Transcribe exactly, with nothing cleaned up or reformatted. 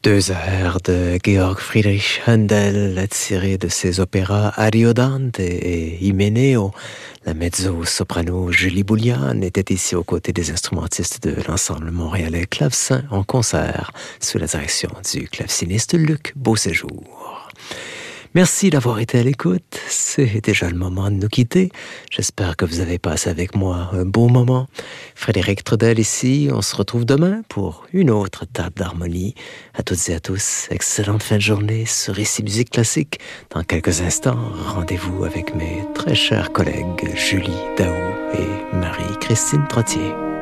Deux airs de Georg Friedrich Händel tirés de ses opéras Ariodante et Imeneo. La mezzo-soprano Julie Bouliane était ici aux côtés des instrumentistes de l'ensemble montréalais Clavecin en concert sous la direction du claveciniste Luc Beauséjour. Merci d'avoir été à l'écoute. C'est déjà le moment de nous quitter. J'espère que vous avez passé avec moi un beau moment. Frédéric Trudel ici. On se retrouve demain pour une autre table d'harmonie. À toutes et à tous, excellente fin de journée sur Ici Musique Classique. Dans quelques instants, rendez-vous avec mes très chers collègues Julie Daou et Marie-Christine Trottier.